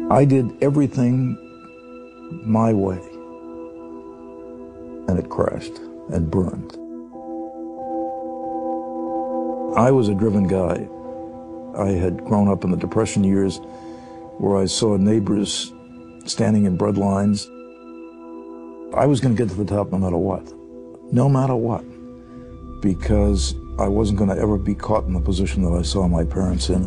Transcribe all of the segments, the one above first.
I did everything my way, and it crashed and burned. I was a driven guy. I had grown up in the Depression years where I saw neighbors standing in bread lines. I was going to get to the top no matter what. No matter what. Because I wasn't going to ever be caught in the position that I saw my parents in.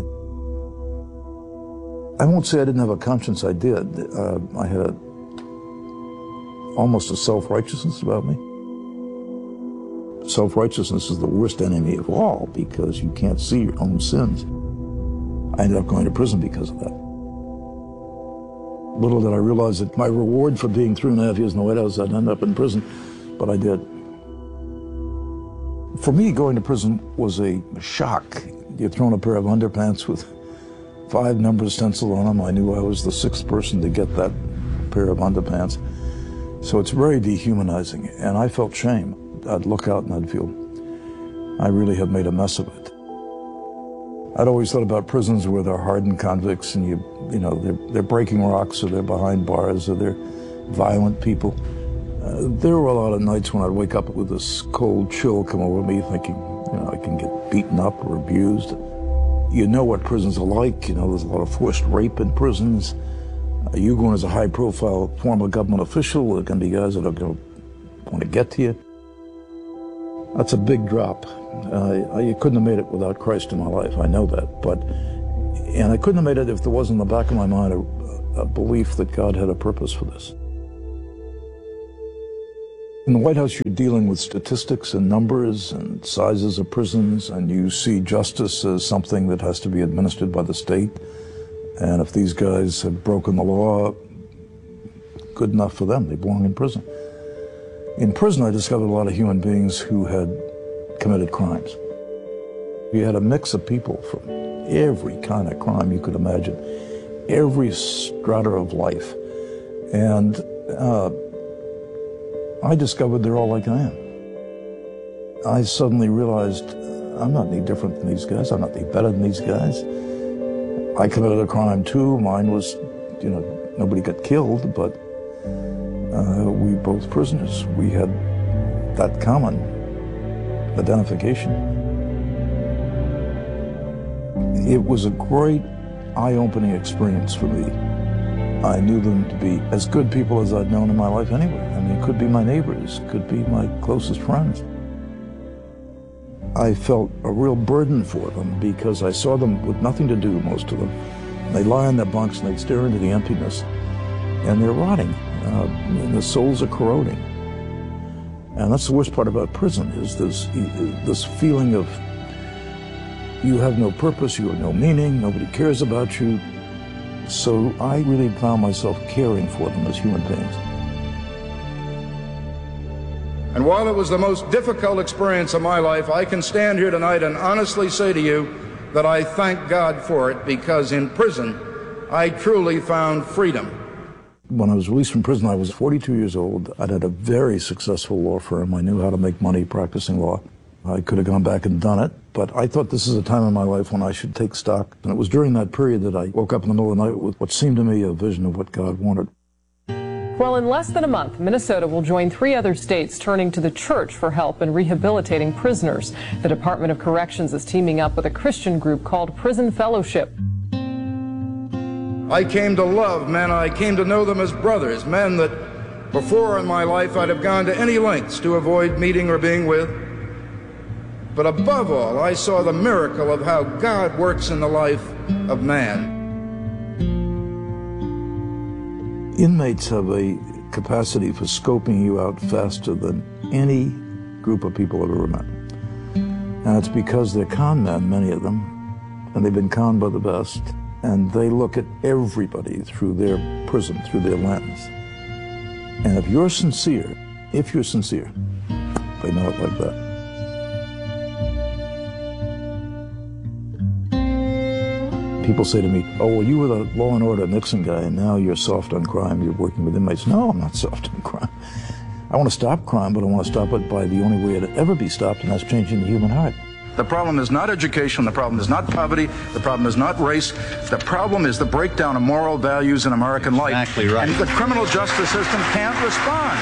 I won't say I didn't have a conscience, I did. I had almost a self-righteousness about me. Self-righteousness is the worst enemy of all because you can't see your own sins. I ended up going to prison because of that. Little did I realize that my reward for being 3.5 years in the White House, I'd end up in prison, but I did. For me, going to prison was a shock. You're thrown a pair of underpants with 5 numbers stenciled on them. I knew I was the 6th person to get that pair of underpants. So it's very dehumanizing, and I felt shame. I'd look out and I'd feel I really had made a mess of it. I'd always thought about prisons where they're hardened convicts and you know, they're breaking rocks or they're behind bars or they're violent people. There were a lot of nights when I'd wake up with this cold chill come over me thinking, you know, I can get beaten up or abused. You know what prisons are like. You know, there's a lot of forced rape in prisons. You going as a high-profile former government official, there are going to be guys that are going to want to get to you. That's a big drop. You couldn't have made it without Christ in my life. I know that. And I couldn't have made it if there wasn't in the back of my mind a belief that God had a purpose for this. In the White House, you're dealing with statistics and numbers and sizes of prisons, and you see justice as something that has to be administered by the state. And if these guys have broken the law, good enough for them. They belong in prison. In prison, I discovered a lot of human beings who had committed crimes. You had a mix of people from every kind of crime you could imagine, every strata of life. And I discovered they're all like I am. I suddenly realized I'm not any different than these guys. I'm not any better than these guys. I committed a crime too. Mine was, you know, nobody got killed, but we both prisoners. We had that common identification. It was a great eye-opening experience for me. I knew them to be as good people as I'd known in my life anyway. I mean, it could be my neighbors, could be my closest friends. I felt a real burden for them because I saw them with nothing to do, most of them. They'd lie on their bunks and they'd stare into the emptiness, and they're rotting. And the souls are corroding. And that's the worst part about prison, is this feeling of you have no purpose, you have no meaning, nobody cares about you. So I really found myself caring for them as human beings. And while it was the most difficult experience of my life, I can stand here tonight and honestly say to you that I thank God for it, because in prison I truly found freedom. When I was released from prison, I was 42 years old. I'd had a very successful law firm. I knew how to make money practicing law. I could have gone back and done it, but I thought this is a time in my life when I should take stock. And it was during that period that I woke up in the middle of the night with what seemed to me a vision of what God wanted. Well, in less than a month, Minnesota will join 3 other states turning to the church for help in rehabilitating prisoners. The Department of Corrections is teaming up with a Christian group called Prison Fellowship. I came to love men. I came to know them as brothers, men that before in my life I'd have gone to any lengths to avoid meeting or being with. But above all, I saw the miracle of how God works in the life of man. Inmates have a capacity for scoping you out faster than any group of people I've ever met. And it's because they're con men, many of them, and they've been conned by the best, and they look at everybody through their prism, through their lens. And if you're sincere, they know it like that. People say to me, oh, well, you were the law and order Nixon guy, and now you're soft on crime, you're working with inmates. No, I'm not soft on crime. I want to stop crime, but I want to stop it by the only way it'll ever be stopped, and that's changing the human heart. The problem is not education. The problem is not poverty. The problem is not race. The problem is the breakdown of moral values in American life. Exactly right. And the criminal justice system can't respond.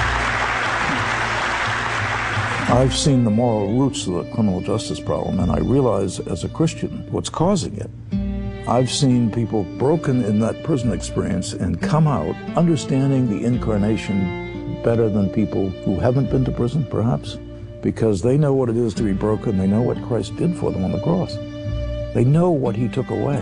I've seen the moral roots of the criminal justice problem, and I realize as a Christian what's causing it. I've seen people broken in that prison experience and come out understanding the incarnation better than people who haven't been to prison, perhaps, because they know what it is to be broken. They know what Christ did for them on the cross. They know what he took away.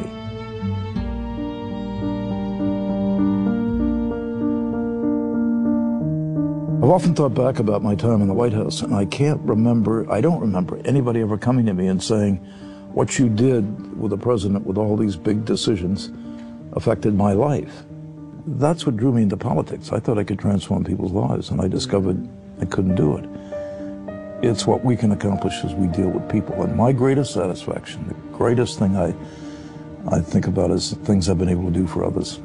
I've often thought back about my time in the White House, and I don't remember anybody ever coming to me and saying, what you did with the president with all these big decisions affected my life. That's what drew me into politics. I thought I could transform people's lives, and I discovered I couldn't do it. It's what we can accomplish as we deal with people. And my greatest satisfaction, the greatest thing I think about is the things I've been able to do for others.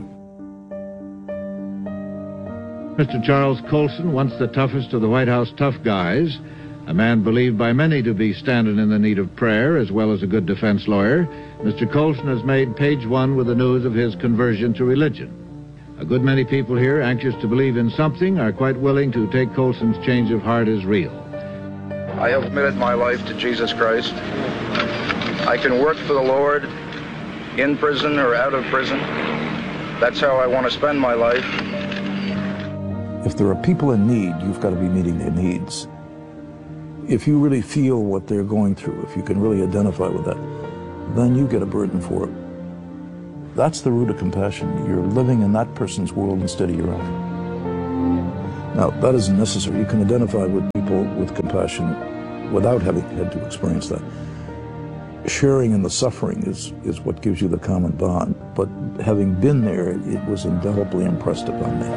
Mr. Charles Colson, once the toughest of the White House tough guys, a man believed by many to be standing in the need of prayer as well as a good defense lawyer, Mr. Colson has made page one with the news of his conversion to religion. A good many people here, anxious to believe in something, are quite willing to take Colson's change of heart as real. I have committed my life to Jesus Christ. I can work for the Lord in prison or out of prison. That's how I want to spend my life. If there are people in need, you've got to be meeting their needs. If you really feel what they're going through, if you can really identify with that, then you get a burden for it. That's the root of compassion. You're living in that person's world instead of your own. Now, that isn't necessary. You can identify with people with compassion without having had to experience that. Sharing in the suffering is what gives you the common bond. But having been there, it was indelibly impressed upon me.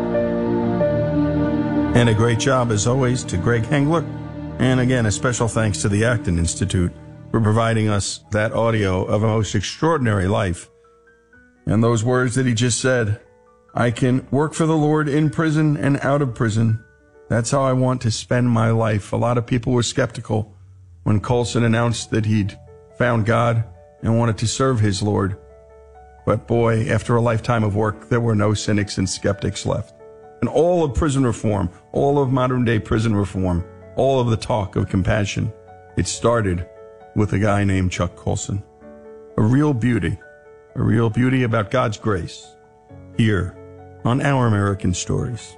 And a great job, as always, to Greg Hengler. And again, a special thanks to the Acton Institute for providing us that audio of a most extraordinary life. And those words that he just said, I can work for the Lord in prison and out of prison. That's how I want to spend my life. A lot of people were skeptical when Colson announced that he'd found God and wanted to serve his Lord. But boy, after a lifetime of work, there were no cynics and skeptics left. And all of prison reform, all of modern day prison reform, all of the talk of compassion, it started with a guy named Chuck Colson. A real beauty about God's grace, here on Our American Stories.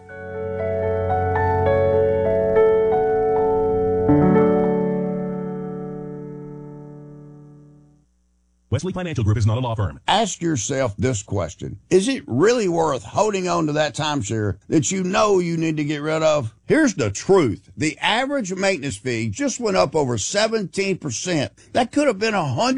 Wesley Financial Group is not a law firm. Ask yourself this question. Is it really worth holding on to that timeshare that you know you need to get rid of? Here's the truth. The average maintenance fee just went up over 17%. That could have been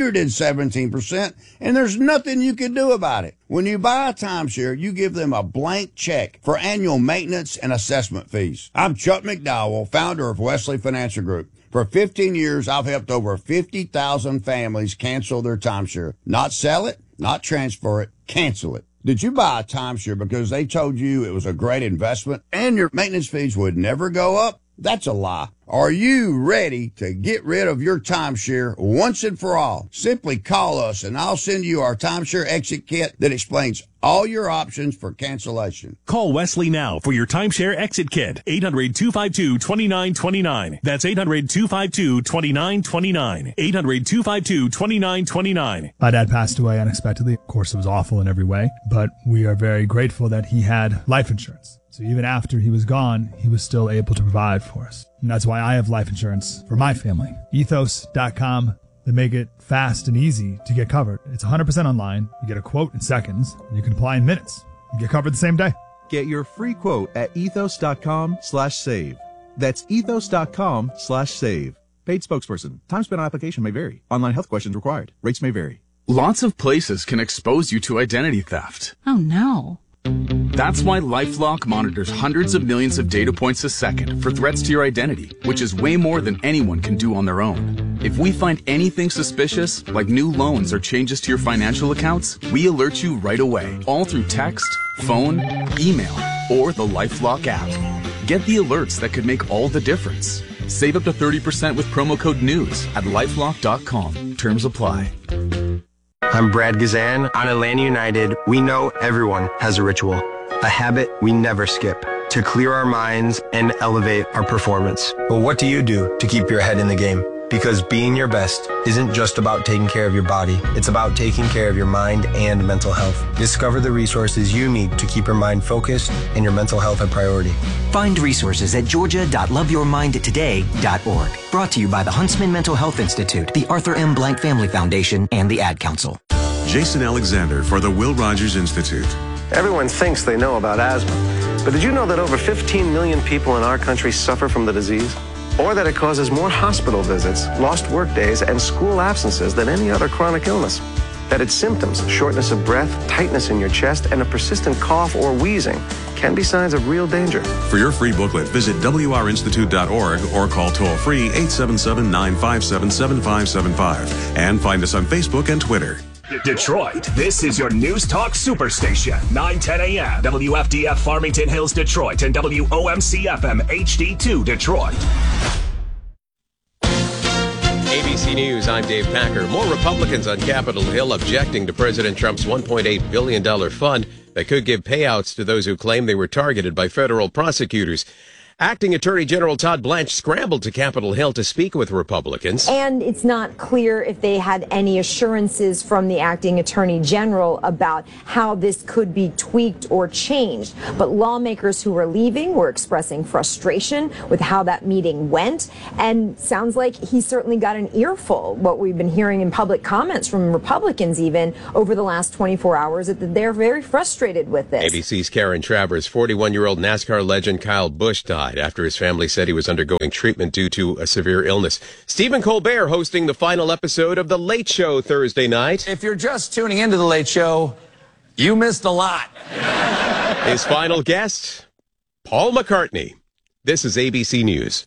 117%, and there's nothing you can do about it. When you buy a timeshare, you give them a blank check for annual maintenance and assessment fees. I'm Chuck McDowell, founder of Wesley Financial Group. For 15 years, I've helped over 50,000 families cancel their timeshare. Not sell it, not transfer it, cancel it. Did you buy a timeshare because they told you it was a great investment and your maintenance fees would never go up? That's a lie. Are you ready to get rid of your timeshare once and for all? Simply call us and I'll send you our timeshare exit kit that explains all your options for cancellation. Call Wesley now for your timeshare exit kit. 800-252-2929. That's 800-252-2929. 800-252-2929. My dad passed away unexpectedly. Of course, it was awful in every way, but we are very grateful that he had life insurance. So even after he was gone, he was still able to provide for us. And that's why I have life insurance for my family. Ethos.com. They make it fast and easy to get covered. It's 100% online. You get a quote in seconds. You can apply in minutes. You get covered the same day. Get your free quote at ethos.com/save. That's ethos.com/save. Paid spokesperson. Time spent on application may vary. Online health questions required. Rates may vary. Lots of places can expose you to identity theft. Oh no. That's why LifeLock monitors hundreds of millions of data points a second for threats to your identity, which is way more than anyone can do on their own. If we find anything suspicious, like new loans or changes to your financial accounts, we alert you right away, all through text, phone, email, or the LifeLock app. Get the alerts that could make all the difference. Save up to 30% with promo code NEWS at LifeLock.com. Terms apply. I'm Brad Gazan. On Atlanta United, we know everyone has a ritual, a habit we never skip, to clear our minds and elevate our performance. But what do you do to keep your head in the game? Because being your best isn't just about taking care of your body. It's about taking care of your mind and mental health. Discover the resources you need to keep your mind focused and your mental health a priority. Find resources at georgia.loveyourmindtoday.org. Brought to you by the Huntsman Mental Health Institute, the Arthur M. Blank Family Foundation, and the Ad Council. Jason Alexander for the Will Rogers Institute. Everyone thinks they know about asthma, but did you know that over 15 million people in our country suffer from the disease? Or that it causes more hospital visits, lost work days, and school absences than any other chronic illness? That its symptoms, shortness of breath, tightness in your chest, and a persistent cough or wheezing can be signs of real danger. For your free booklet, visit wrinstitute.org or call toll-free 877-957-7575. And find us on Facebook and Twitter. Detroit, this is your News Talk Superstation. 9:10 a.m. WFDF Farmington Hills, Detroit, and WOMC FM HD2 Detroit. ABC News, I'm Dave Packer. More Republicans on Capitol Hill objecting to President Trump's $1.8 billion fund that could give payouts to those who claim they were targeted by federal prosecutors. Acting Attorney General Todd Blanche scrambled to Capitol Hill to speak with Republicans. And it's not clear if they had any assurances from the acting Attorney General about how this could be tweaked or changed. But lawmakers who were leaving were expressing frustration with how that meeting went. And sounds like he certainly got an earful. What we've been hearing in public comments from Republicans even over the last 24 hours is that they're very frustrated with this. ABC's Karen Travers, 41-year-old NASCAR legend Kyle Busch died after his family said he was undergoing treatment due to a severe illness. Stephen Colbert hosting the final episode of The Late Show Thursday night. If you're just tuning into The Late Show, you missed a lot. His final guest, Paul McCartney. This is ABC News.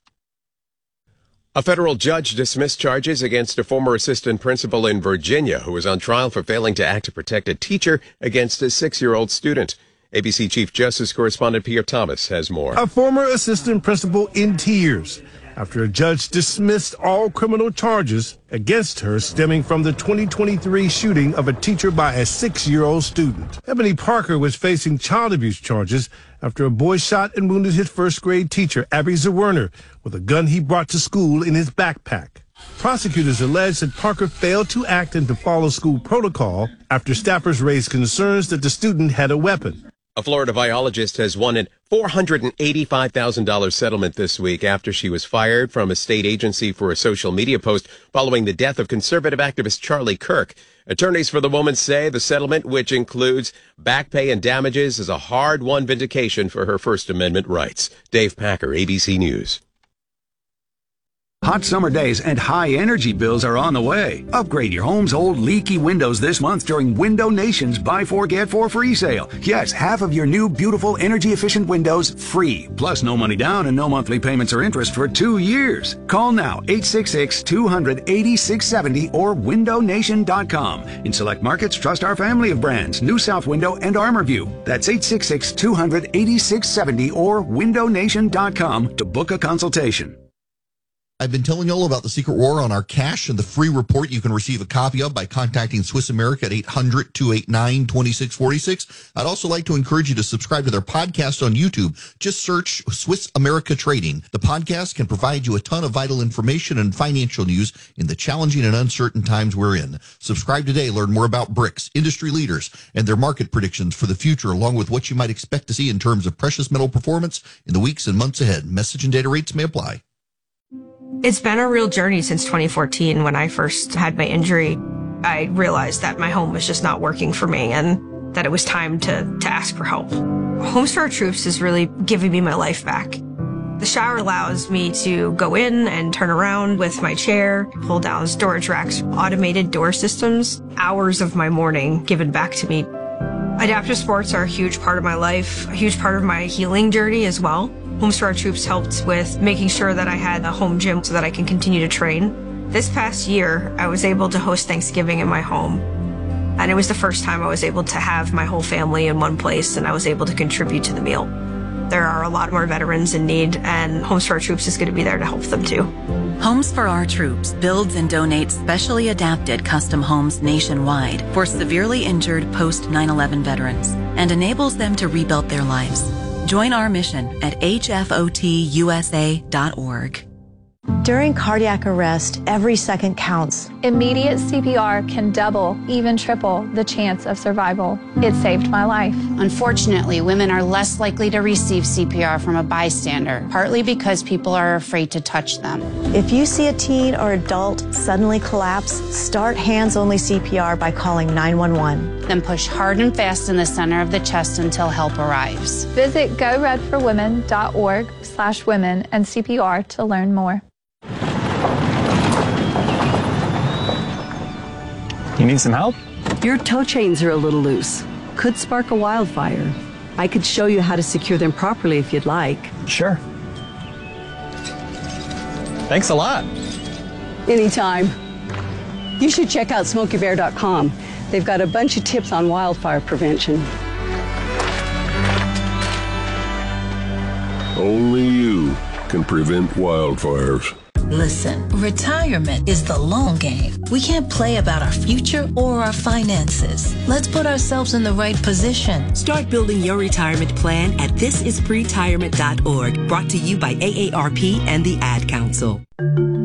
A federal judge dismissed charges against a former assistant principal in Virginia who was on trial for failing to act to protect a teacher against a 6-year-old student. ABC Chief Justice Correspondent Pierre Thomas has more. A former assistant principal in tears after a judge dismissed all criminal charges against her stemming from the 2023 shooting of a teacher by a 6-year-old student. Ebony Parker was facing child abuse charges after a boy shot and wounded his first-grade teacher, Abby Zerwerner, with a gun he brought to school in his backpack. Prosecutors allege that Parker failed to act and to follow school protocol after staffers raised concerns that the student had a weapon. A Florida biologist has won a $485,000 settlement this week after she was fired from a state agency for a social media post following the death of conservative activist Charlie Kirk. Attorneys for the woman say the settlement, which includes back pay and damages, is a hard-won vindication for her First Amendment rights. Dave Packer, ABC News. Hot summer days and high energy bills are on the way. Upgrade your home's old leaky windows this month during Window Nation's Buy 4 Get 4 free sale. Yes, half of your new beautiful energy efficient windows free. Plus no money down and no monthly payments or interest for 2 years. Call now 866-200-8670 or windownation.com. In select markets, trust our family of brands, New South Window and ArmorView. That's 866-200-8670 or windownation.com to book a consultation. I've been telling you all about the Secret War on our cash and the free report you can receive a copy of by contacting Swiss America at 800-289-2646. I'd also like to encourage you to subscribe to their podcast on YouTube. Just search Swiss America Trading. The podcast can provide you a ton of vital information and financial news in the challenging and uncertain times we're in. Subscribe today. Learn more about BRICS, industry leaders, and their market predictions for the future, along with what you might expect to see in terms of precious metal performance in the weeks and months ahead. Message and data rates may apply. It's been a real journey since 2014 when I first had my injury. I realized that my home was just not working for me and that it was time to ask for help. Homes for Our Troops is really giving me my life back. The shower allows me to go in and turn around with my chair, pull down storage racks, automated door systems, hours of my morning given back to me. Adaptive sports are a huge part of my life, a huge part of my healing journey as well. Homes for Our Troops helped with making sure that I had a home gym so that I can continue to train. This past year, I was able to host Thanksgiving in my home. And it was the first time I was able to have my whole family in one place and I was able to contribute to the meal. There are a lot more veterans in need, and Homes for Our Troops is going to be there to help them too. Homes for Our Troops builds and donates specially adapted custom homes nationwide for severely injured post 9/11 veterans and enables them to rebuild their lives. Join our mission at hfotusa.org. During cardiac arrest, every second counts. Immediate CPR can double, even triple, the chance of survival. It saved my life. Unfortunately, women are less likely to receive CPR from a bystander, partly because people are afraid to touch them. If you see a teen or adult suddenly collapse, start hands-only CPR by calling 911. Then push hard and fast in the center of the chest until help arrives. Visit goredforwomen.org/women and CPR to learn more. You need some help? Your tow chains are a little loose. Could spark a wildfire. I could show you how to secure them properly if you'd like. Sure. Thanks a lot. Anytime. You should check out SmokeyBear.com. They've got a bunch of tips on wildfire prevention. Only you can prevent wildfires. Listen, retirement is the long game. We can't play about our future or our finances. Let's put ourselves in the right position. Start building your retirement plan at thisispretirement.org. Brought to you by AARP and the Ad Council.